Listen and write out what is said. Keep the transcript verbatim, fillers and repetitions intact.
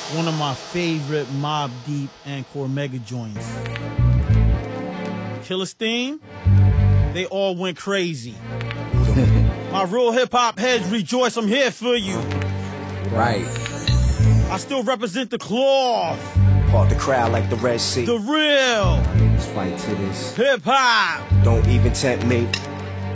one of my favorite Mobb Deep and Cormega joints. Killer Steam, they all went crazy. My real hip-hop heads rejoice, I'm here for you. Right. I still represent the cloth. Part the crowd like the Red Sea. The real. Niggas fight to this. Hip-hop. Don't even tempt me.